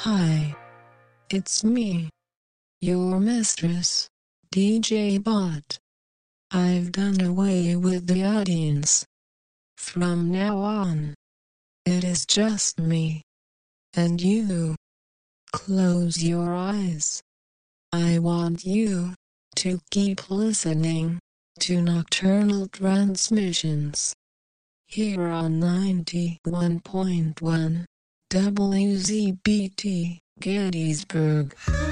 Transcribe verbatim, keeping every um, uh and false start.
Hi, it's me, your mistress, D J Bot. I've done away with the audience. From now on, it is just me and you. Close your eyes. I want you to keep listening to Nocturnal Transmissions here on ninety-one point one W Z B T Gettysburg.